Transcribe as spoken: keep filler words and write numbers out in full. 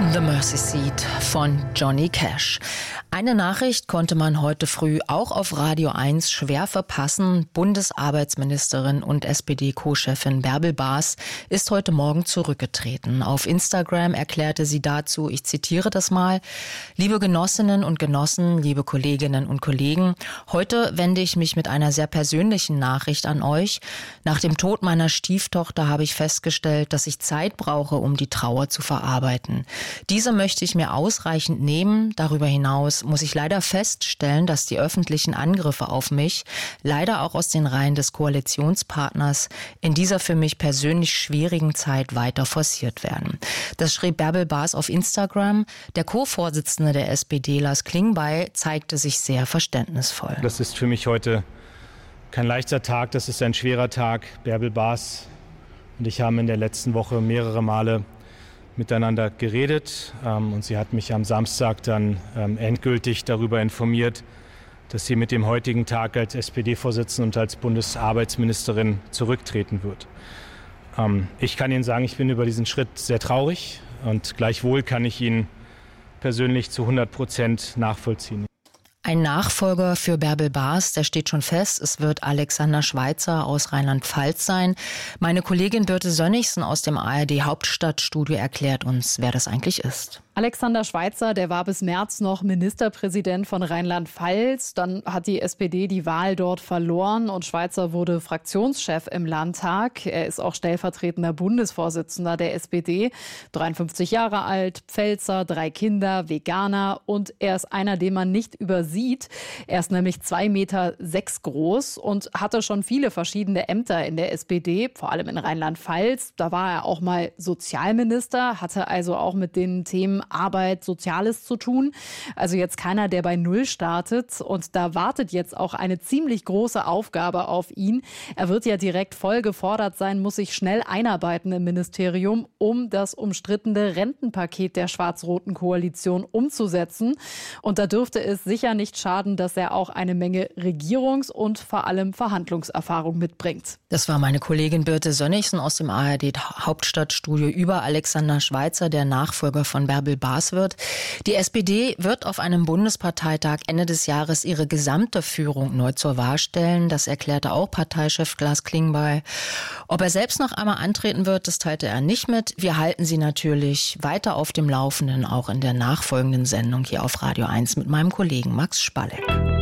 The Mercy Seat von Johnny Cash. Eine Nachricht konnte man heute früh auch auf Radio eins schwer verpassen. Bundesarbeitsministerin und S P D-Co-Chefin Bärbel Baas ist heute Morgen zurückgetreten. Auf Instagram erklärte sie dazu, ich zitiere das mal: Liebe Genossinnen und Genossen, liebe Kolleginnen und Kollegen, heute wende ich mich mit einer sehr persönlichen Nachricht an euch. Nach dem Tod meiner Stieftochter habe ich festgestellt, dass ich Zeit brauche, um die Trauer zu verarbeiten. Diese möchte ich mir ausreichend nehmen. Darüber hinaus muss ich leider feststellen, dass die öffentlichen Angriffe auf mich, leider auch aus den Reihen des Koalitionspartners, in dieser für mich persönlich schwierigen Zeit weiter forciert werden. Das schrieb Bärbel Baas auf Instagram. Der Co-Vorsitzende der S P D, Lars Klingbeil, zeigte sich sehr verständnisvoll. Das ist für mich heute kein leichter Tag, das ist ein schwerer Tag. Bärbel Baas und ich haben in der letzten Woche mehrere Male miteinander geredet, ähm, und sie hat mich am Samstag dann ähm, endgültig darüber informiert, dass sie mit dem heutigen Tag als S P D-Vorsitzende und als Bundesarbeitsministerin zurücktreten wird. Ähm, ich kann Ihnen sagen, ich bin über diesen Schritt sehr traurig und gleichwohl kann ich ihn persönlich zu hundert Prozent nachvollziehen. Ein Nachfolger für Bärbel Baas, der steht schon fest. Es wird Alexander Schweitzer aus Rheinland-Pfalz sein. Meine Kollegin Birte Sönnigsen aus dem A R D-Hauptstadtstudio erklärt uns, wer das eigentlich ist. Alexander Schweitzer, der war bis März noch Ministerpräsident von Rheinland-Pfalz. Dann hat die S P D die Wahl dort verloren und Schweitzer wurde Fraktionschef im Landtag. Er ist auch stellvertretender Bundesvorsitzender der S P D. dreiundfünfzig Jahre alt, Pfälzer, drei Kinder, Veganer und er ist einer, den man nicht übersieht. Er ist nämlich zwei Meter sechs groß und hatte schon viele verschiedene Ämter in der S P D, vor allem in Rheinland-Pfalz. Da war er auch mal Sozialminister, hatte also auch mit den Themen Arbeit, Soziales zu tun. Also jetzt keiner, der bei Null startet. Und da wartet jetzt auch eine ziemlich große Aufgabe auf ihn. Er wird ja direkt voll gefordert sein, muss sich schnell einarbeiten im Ministerium, um das umstrittene Rentenpaket der schwarz-roten Koalition umzusetzen. Und da dürfte es sicher nicht schaden, dass er auch eine Menge Regierungs- und vor allem Verhandlungserfahrung mitbringt. Das war meine Kollegin Birte Sönnigsen aus dem A R D-Hauptstadtstudio über Alexander Schweitzer, der Nachfolger von Bärbel Baas wird. Die S P D wird auf einem Bundesparteitag Ende des Jahres ihre gesamte Führung neu zur Wahl stellen. Das erklärte auch Parteichef Lars Klingbeil. Ob er selbst noch einmal antreten wird, das teilte er nicht mit. Wir halten Sie natürlich weiter auf dem Laufenden, auch in der nachfolgenden Sendung hier auf Radio eins mit meinem Kollegen Max Spalleck.